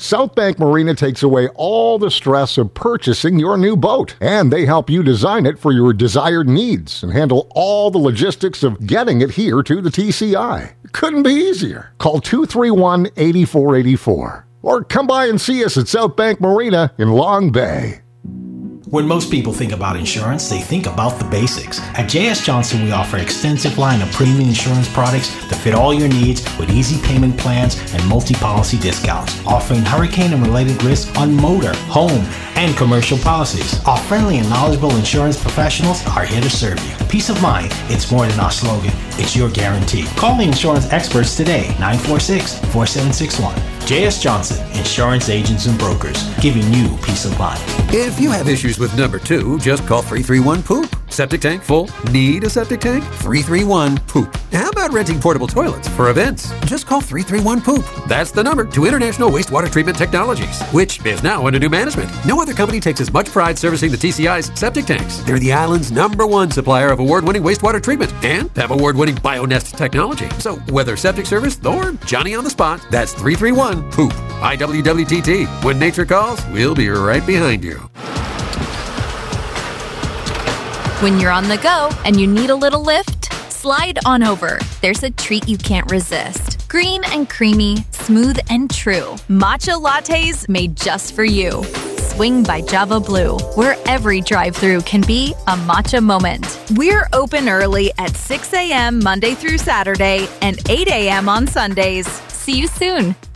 South Bank Marina takes away all the stress of purchasing your new boat, and they help you design it for your desired needs and handle all the logistics of getting it here to the TCI. Couldn't be easier. Call 231-8484 or come by and see us at South Bank Marina in Long Bay. When most people think about insurance, they think about the basics. At J.S. Johnson, we offer an extensive line of premium insurance products that fit all your needs with easy payment plans and multi-policy discounts, offering hurricane and related risks on motor, home, and commercial policies. Our friendly and knowledgeable insurance professionals are here to serve you. Peace of mind, it's more than our slogan, it's your guarantee. Call the insurance experts today, 946-4761. J.S. Johnson, insurance agents and brokers, giving you peace of mind. If you have issues with number 2, just call 331-POOP. Septic tank full? Need a septic tank? 331-POOP. How about renting portable toilets for events? Just call 331-POOP. That's the number to International Wastewater Treatment Technologies, which is now under new management. No other company takes as much pride servicing the TCI's septic tanks. They're the island's #1 supplier of award-winning wastewater treatment and have award-winning BioNest technology. So whether septic service or Johnny on the spot, that's 331-POOP. IWWTT. When nature calls, we'll be right behind you. When you're on the go and you need a little lift, slide on over. There's a treat you can't resist. Green and creamy, smooth and true. Matcha lattes made just for you. Swing by Java Blue, where every drive-thru can be a matcha moment. We're open early at 6 a.m. Monday through Saturday and 8 a.m. on Sundays. See you soon.